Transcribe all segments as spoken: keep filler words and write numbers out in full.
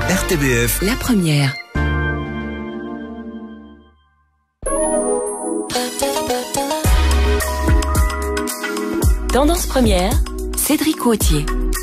R T B F, la première. Tendance première, Cédric Gauthier.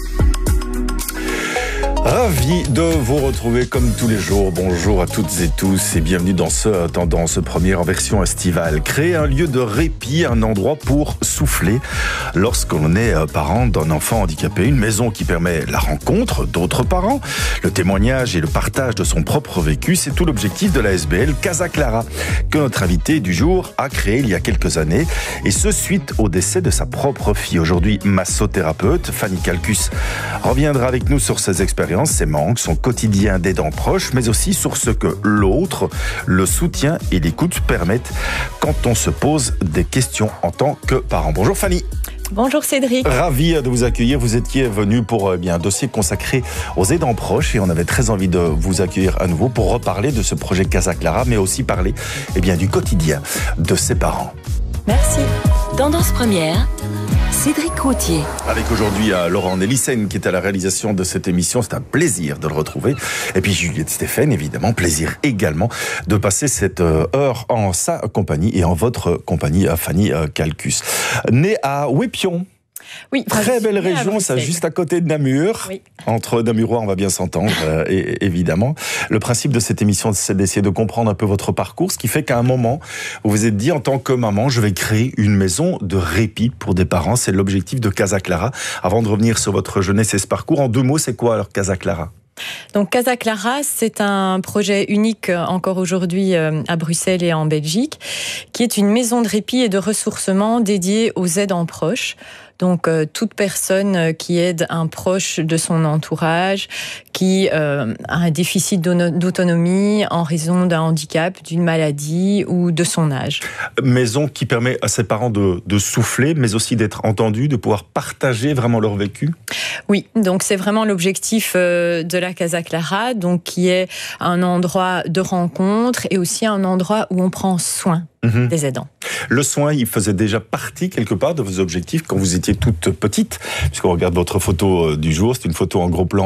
Ravi de vous retrouver comme tous les jours. Bonjour à toutes et tous et bienvenue dans ce Tendance première en version estivale. Créer un lieu de répit, un endroit pour souffler lorsque l'on est parent d'un enfant handicapé. Une maison qui permet la rencontre d'autres parents, le témoignage et le partage de son propre vécu. C'est tout l'objectif de l'A S B L Casa Clara que notre invité du jour a créé il y a quelques années. Et ce suite au décès de sa propre fille. Aujourd'hui, massothérapeute, Fanny Calcus reviendra avec nous sur ses expériences, ses manques, son quotidien d'aidant proche, mais aussi sur ce que l'autre, le soutien et l'écoute permettent quand on se pose des questions en tant que parent. Bonjour Fanny. Bonjour Cédric. Ravi de vous accueillir. Vous étiez venu pour eh bien, un dossier consacré aux aidants proches et on avait très envie de vous accueillir à nouveau pour reparler de ce projet Casa Clara, mais aussi parler eh bien, du quotidien de ses parents. Merci. Tendance première, Cédric Gauthier. Avec aujourd'hui euh, Laurent Nélissen qui est à la réalisation de cette émission. C'est un plaisir de le retrouver. Et puis Juliette Stéphane, évidemment, plaisir également de passer cette euh, heure en sa compagnie et en votre compagnie, euh, Fanny euh, Calcus. Née à Ouépion. Oui, très belle région, ça, juste à côté de Namur. Oui. Entre Namurois, on va bien s'entendre, euh, et, évidemment. Le principe de cette émission, c'est d'essayer de comprendre un peu votre parcours, ce qui fait qu'à un moment, vous vous êtes dit, en tant que maman, je vais créer une maison de répit pour des parents. C'est l'objectif de Casa Clara. Avant de revenir sur votre jeunesse et ce parcours, en deux mots, c'est quoi alors Casa Clara ? Donc Casa Clara, c'est un projet unique encore aujourd'hui à Bruxelles et en Belgique, qui est une maison de répit et de ressourcement dédiée aux aidants proches. Donc euh, toute personne qui aide un proche de son entourage, qui euh, a un déficit d'autonomie en raison d'un handicap, d'une maladie ou de son âge. Maison qui permet à ses parents de, de souffler, mais aussi d'être entendus, de pouvoir partager vraiment leur vécu. Oui, donc c'est vraiment l'objectif euh, de la Casa Clara, donc qui est un endroit de rencontre et aussi un endroit où on prend soin mmh. des aidants. Le soin, il faisait déjà partie quelque part de vos objectifs quand vous étiez toute petite, puisqu'on regarde votre photo du jour, c'est une photo en gros plan